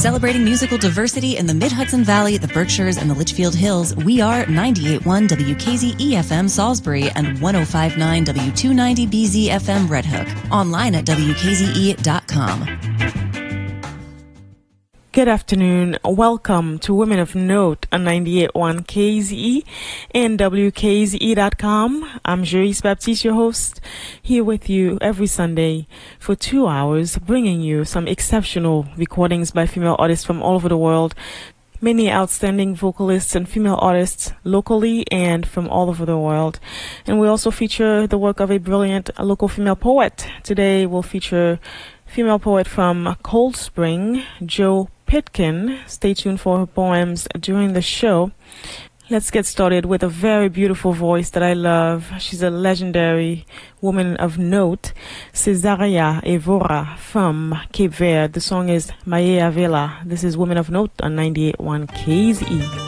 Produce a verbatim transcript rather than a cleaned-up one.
Celebrating musical diversity in the Mid-Hudson Valley, the Berkshires, and the Litchfield Hills, we are ninety-eight point one W K Z E F M Salisbury and one oh five point nine W two ninety B Z F M Red Hook. Online at W K Z E dot com. Good afternoon. Welcome to Women of Note on ninety-eight point one K Z E and W K Z E dot com. I'm Joyce Baptiste, your host, here with you every Sunday for two hours, bringing you some exceptional recordings by female artists from all over the world. Many outstanding vocalists and female artists locally and from all over the world. And we also feature the work of a brilliant local female poet. Today we'll feature female poet from Cold Spring, Jo Pitkin. Stay tuned for her poems during the show. Let's get started with a very beautiful voice that I love. She's a legendary woman of note, Cesaria Evora from Cape Verde. The song is Maia Vela. This is Women of Note on ninety-eight point one K Z E.